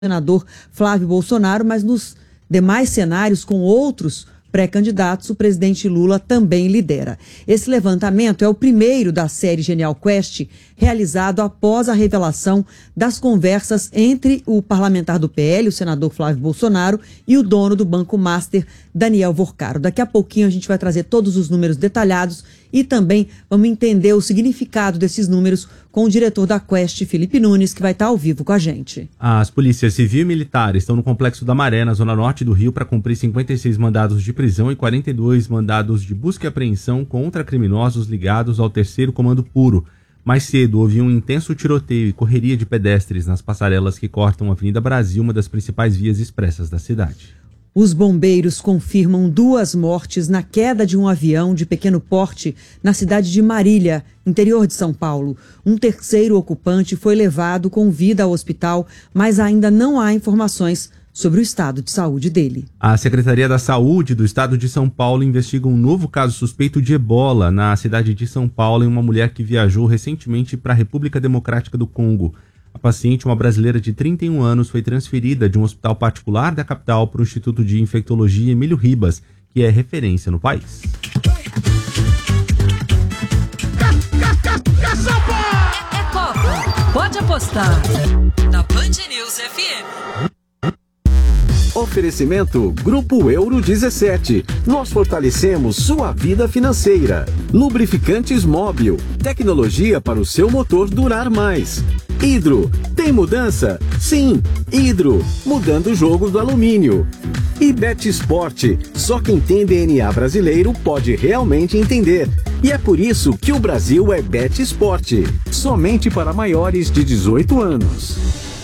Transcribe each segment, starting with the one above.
senador Flávio Bolsonaro, mas nos demais cenários com outros pré-candidatos, o presidente Lula também lidera. Esse levantamento é o primeiro da série Genial Quest, realizado após a revelação das conversas entre o parlamentar do PL, o senador Flávio Bolsonaro, e o dono do Banco Master, Daniel Vorcaro. Daqui a pouquinho a gente vai trazer todos os números detalhados e também vamos entender o significado desses números com o diretor da Quest, Felipe Nunes, que vai estar ao vivo com a gente. As polícias civil e militar estão no Complexo da Maré, na zona norte do Rio, para cumprir 56 mandados de prisão e 42 mandados de busca e apreensão contra criminosos ligados ao Terceiro Comando Puro. Mais cedo, houve um intenso tiroteio e correria de pedestres nas passarelas que cortam a Avenida Brasil, uma das principais vias expressas da cidade. Os bombeiros confirmam 2 mortes na queda de um avião de pequeno porte na cidade de Marília, interior de São Paulo. Um terceiro ocupante foi levado com vida ao hospital, mas ainda não há informações sobre o estado de saúde dele. A Secretaria da Saúde do Estado de São Paulo investiga um novo caso suspeito de ebola na cidade de São Paulo em uma mulher que viajou recentemente para a República Democrática do Congo. A paciente, uma brasileira de 31 anos, foi transferida de um hospital particular da capital para o Instituto de Infectologia Emílio Ribas, que é referência no país. É Copa. Pode apostar. Na Band News FM. Oferecimento Grupo Euro 17. Nós fortalecemos sua vida financeira. Lubrificantes Móbil. Tecnologia para o seu motor durar mais. Hidro. Tem mudança? Sim. Hidro. Mudando o jogo do alumínio. E Bet Sport. Só quem tem DNA brasileiro pode realmente entender. E é por isso que o Brasil é Bet Sport. Somente para maiores de 18 anos.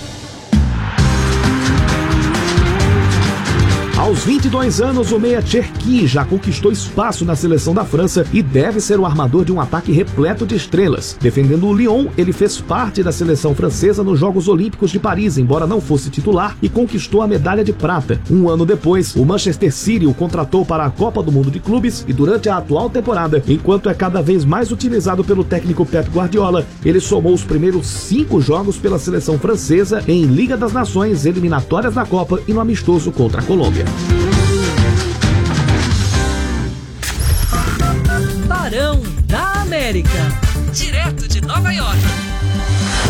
Aos 22 anos, o meia Cherki já conquistou espaço na seleção da França e deve ser o armador de um ataque repleto de estrelas. Defendendo o Lyon, ele fez parte da seleção francesa nos Jogos Olímpicos de Paris, embora não fosse titular, e conquistou a medalha de prata. Um ano depois, o Manchester City o contratou para a Copa do Mundo de Clubes e durante a atual temporada, enquanto é cada vez mais utilizado pelo técnico Pep Guardiola, ele somou os primeiros 5 jogos pela seleção francesa em Liga das Nações, eliminatórias da Copa e no amistoso contra a Colômbia. Barão da América. Direto de Nova York.